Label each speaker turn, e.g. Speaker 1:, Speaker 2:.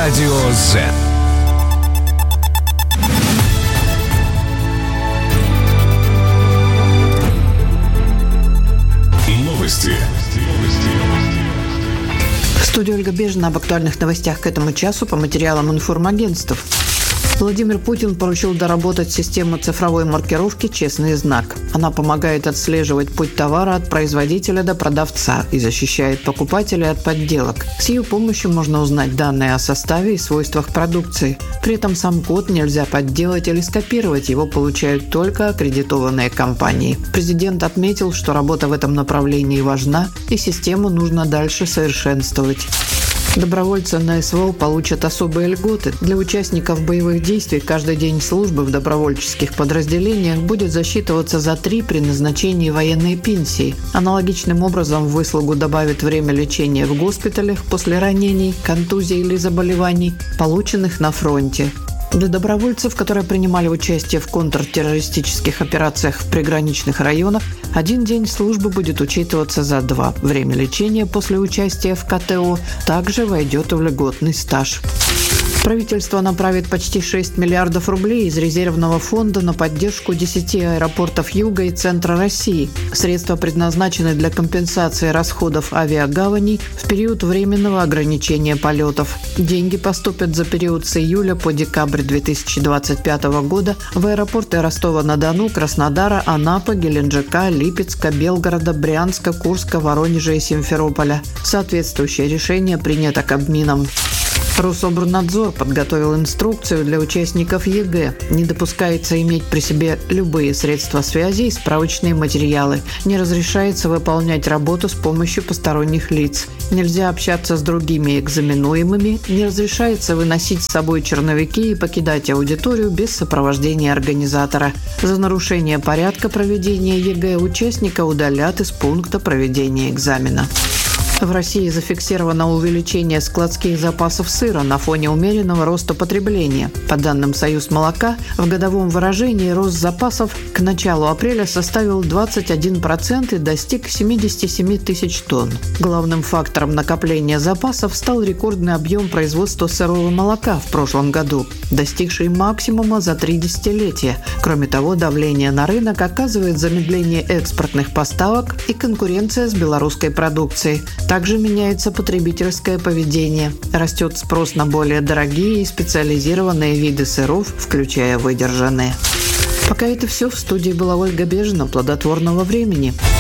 Speaker 1: Радио Z. Новости.
Speaker 2: В студии Ольга Бежина об актуальных новостях к этому часу по материалам информагентств. Владимир Путин поручил доработать систему цифровой маркировки «Честный знак». Она помогает отслеживать путь товара от производителя до продавца и защищает покупателей от подделок. С ее помощью можно узнать данные о составе и свойствах продукции. При этом сам код нельзя подделать или скопировать, его получают только аккредитованные компании. Президент отметил, что работа в этом направлении важна и систему нужно дальше совершенствовать. Добровольцы на СВО получат особые льготы. Для участников боевых действий каждый день службы в добровольческих подразделениях будет засчитываться за 3 при назначении военной пенсии. Аналогичным образом в выслугу добавят время лечения в госпиталях после ранений, контузий или заболеваний, полученных на фронте. Для добровольцев, которые принимали участие в контртеррористических операциях в приграничных районах, 1 день службы будет учитываться за 2. Время лечения после участия в КТО также войдет в льготный стаж. Правительство направит почти 6 миллиардов рублей из резервного фонда на поддержку 10 аэропортов Юга и Центра России. Средства предназначены для компенсации расходов авиагаваней в период временного ограничения полетов. Деньги поступят за период с июля по декабрь 2025 года в аэропорты Ростова-на-Дону, Краснодара, Анапы, Геленджика, Липецка, Белгорода, Брянска, Курска, Воронежа и Симферополя. Соответствующее решение принято Кабмином. Рособорнадзор подготовил инструкцию для участников ЕГЭ. Не допускается иметь при себе любые средства связи и справочные материалы. Не разрешается выполнять работу с помощью посторонних лиц. Нельзя общаться с другими экзаменуемыми. Не разрешается выносить с собой черновики и покидать аудиторию без сопровождения организатора. За нарушение порядка проведения ЕГЭ участника удалят из пункта проведения экзамена. В России зафиксировано увеличение складских запасов сыра на фоне умеренного роста потребления. По данным Союз молока, в годовом выражении рост запасов к началу апреля составил 21% и достиг 77 тысяч тонн. Главным фактором накопления запасов стал рекордный объем производства сырого молока в прошлом году, достигший максимума за 3 десятилетия. Кроме того, давление на рынок оказывает замедление экспортных поставок и конкуренция с белорусской продукцией. Также меняется потребительское поведение. Растет спрос на более дорогие и специализированные виды сыров, включая выдержанные. Пока это все. В студии была Ольга Бежина. Плодотворного времени.